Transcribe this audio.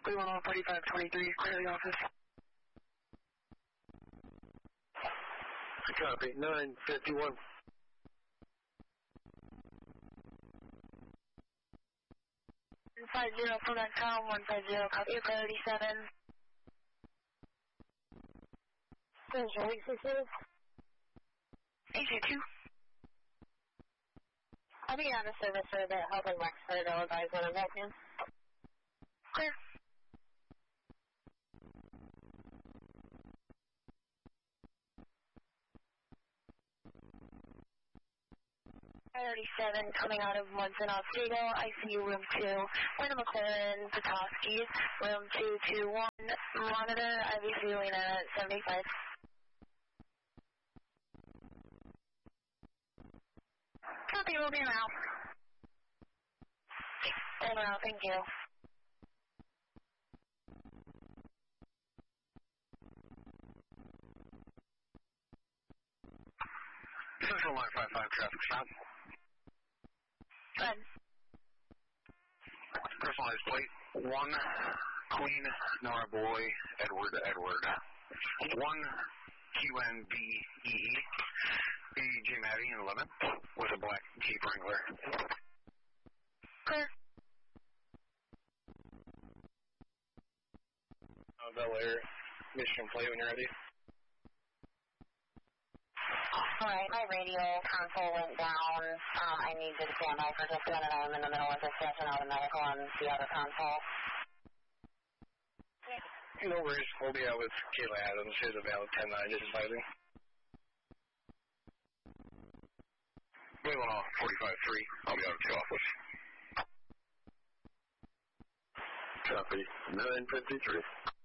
We went on 4523, clear the office. Copy, 951. 50 Full.com, 150, copy, priority 7. Central 862. 822. I'll be on a service for the helping Wexford. I'll advise when I'm back in. Clear. Priority 7 coming out of Munson Oswego, ICU room 2, Wyndham McLaren, Petoskey, room 221, monitor, IV ceiling at 75. Copy, we'll be around. Hold around, thank you. Central line 55 traffic stop. Good. Personalized plate 1 Queen Nora Boy Edward 1 QNBEE BJ Maddie in 11 with a black Jeep Wrangler. Clear. Bel Air, Michigan plate when you're ready. Alright, my radio console went down. I need to stand by for just a minute. I'm in the middle of discussion out of medical on the other console. No worries. We'll be out with Kayla Adams. She's about 10-9, just advising. We went off 45-3. I'll be out at the office. Copy. 953.